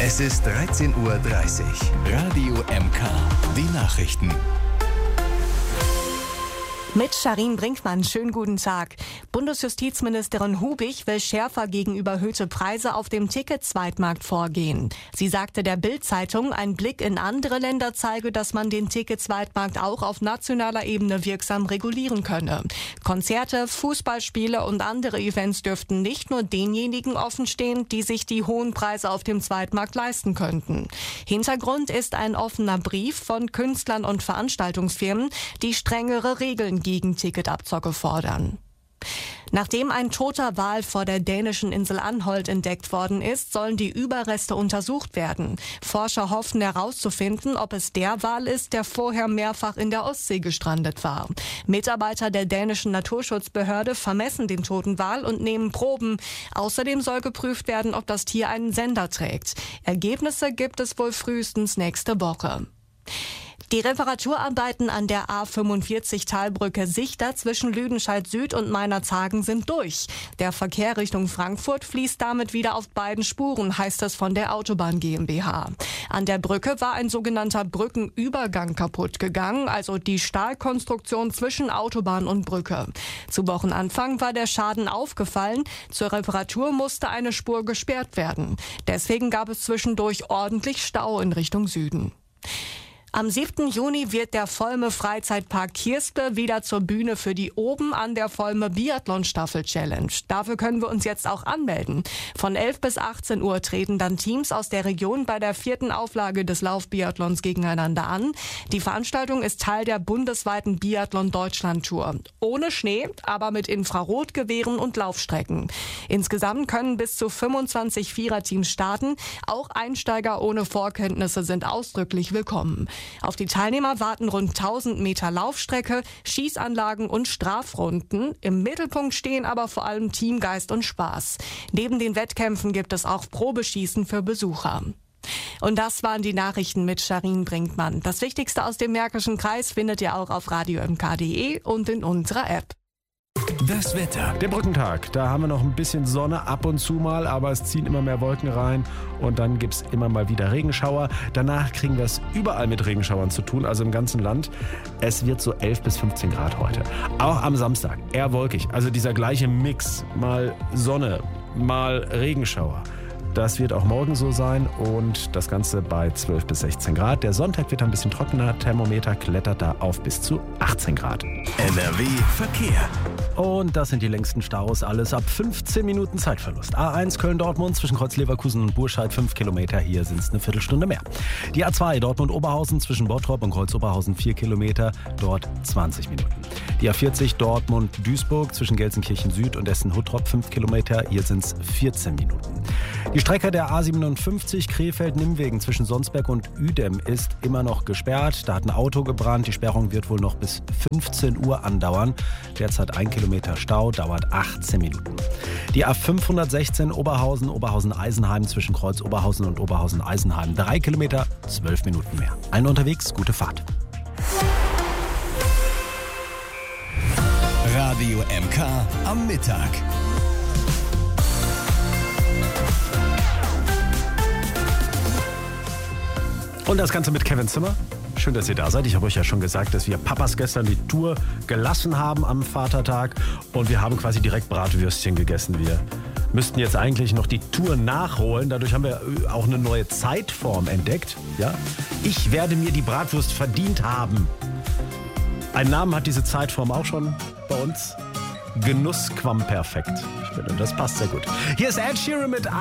Es ist 13:30 Uhr. Radio MK. Die Nachrichten. Mit Sharin Brinkmann, schönen guten Tag. Bundesjustizministerin Hubig will schärfer gegen überhöhte Preise auf dem Ticket-Zweitmarkt vorgehen. Sie sagte der Bild-Zeitung, ein Blick in andere Länder zeige, dass man den Ticket-Zweitmarkt auch auf nationaler Ebene wirksam regulieren könne. Konzerte, Fußballspiele und andere Events dürften nicht nur denjenigen offenstehen, die sich die hohen Preise auf dem Zweitmarkt leisten könnten. Hintergrund ist ein offener Brief von Künstlern und Veranstaltungsfirmen, die strengere Regeln gegen Ticketabzocke fordern. Nachdem ein toter Wal vor der dänischen Insel Anholt entdeckt worden ist, sollen die Überreste untersucht werden. Forscher hoffen herauszufinden, ob es der Wal ist, der vorher mehrfach in der Ostsee gestrandet war. Mitarbeiter der dänischen Naturschutzbehörde vermessen den toten Wal und nehmen Proben. Außerdem soll geprüft werden, ob das Tier einen Sender trägt. Ergebnisse gibt es wohl frühestens nächste Woche. Die Reparaturarbeiten an der A45 Talbrücke Sichter zwischen Lüdenscheid Süd und Meinerzhagen sind durch. Der Verkehr Richtung Frankfurt fließt damit wieder auf beiden Spuren, heißt es von der Autobahn GmbH. An der Brücke war ein sogenannter Brückenübergang kaputt gegangen, also die Stahlkonstruktion zwischen Autobahn und Brücke. Zu Wochenanfang war der Schaden aufgefallen. Zur Reparatur musste eine Spur gesperrt werden. Deswegen gab es zwischendurch ordentlich Stau in Richtung Süden. Am 7. Juni wird der Volme Freizeitpark Kirspe wieder zur Bühne für die Oben an der Volme Biathlon Staffel Challenge. Dafür können wir uns jetzt auch anmelden. Von 11 bis 18 Uhr treten dann Teams aus der Region bei der 4. Auflage des Laufbiathlons gegeneinander an. Die Veranstaltung ist Teil der bundesweiten Biathlon-Deutschland-Tour. Ohne Schnee, aber mit Infrarotgewehren und Laufstrecken. Insgesamt können bis zu 25 Viererteams starten. Auch Einsteiger ohne Vorkenntnisse sind ausdrücklich willkommen. Auf die Teilnehmer warten rund 1000 Meter Laufstrecke, Schießanlagen und Strafrunden. Im Mittelpunkt stehen aber vor allem Teamgeist und Spaß. Neben den Wettkämpfen gibt es auch Probeschießen für Besucher. Und das waren die Nachrichten mit Sharin Brinkmann. Das Wichtigste aus dem Märkischen Kreis findet ihr auch auf radiomk.de und in unserer App. Das Wetter. Der Brückentag, da haben wir noch ein bisschen Sonne ab und zu mal, aber es ziehen immer mehr Wolken rein und dann gibt es immer mal wieder Regenschauer. Danach kriegen wir es überall mit Regenschauern zu tun, also im ganzen Land. Es wird so 11 bis 15 Grad heute. Auch am Samstag eher wolkig, also dieser gleiche Mix, mal Sonne, mal Regenschauer. Das wird auch morgen so sein und das Ganze bei 12 bis 16 Grad. Der Sonntag wird ein bisschen trockener, Thermometer klettert da auf bis zu 18 Grad. NRW Verkehr. Und das sind die längsten Staus, alles ab 15 Minuten Zeitverlust. A1 Köln-Dortmund zwischen Kreuz-Leverkusen und Burscheid 5 Kilometer, hier sind es eine Viertelstunde mehr. Die A2 Dortmund-Oberhausen zwischen Bottrop und Kreuz-Oberhausen 4 Kilometer, dort 20 Minuten. Die A40 Dortmund-Duisburg zwischen Gelsenkirchen Süd und Essen-Huttrop 5 Kilometer, hier sind es 14 Minuten. Die Strecke der A57 Krefeld-Nimmwegen zwischen Sonsberg und Uedem ist immer noch gesperrt. Da hat ein Auto gebrannt. Die Sperrung wird wohl noch bis 15 Uhr andauern. Derzeit 1 Kilometer Stau, dauert 18 Minuten. Die A516 Oberhausen-Eisenheim zwischen Kreuz Oberhausen und Oberhausen-Eisenheim 3 Kilometer, 12 Minuten mehr. Allen unterwegs, gute Fahrt. Radio MK am Mittag. Und das Ganze mit Kevin Zimmer. Schön, dass ihr da seid. Ich habe euch ja schon gesagt, dass wir Papas gestern die Tour gelassen haben am Vatertag. Und wir haben quasi direkt Bratwürstchen gegessen. Wir müssten jetzt eigentlich noch die Tour nachholen. Dadurch haben wir auch eine neue Zeitform entdeckt. Ja? Ich werde mir die Bratwurst verdient haben. Einen Namen hat diese Zeitform auch schon bei uns. Genussquamperfekt. Ich finde, das passt sehr gut. Hier ist Ed Sheeran mit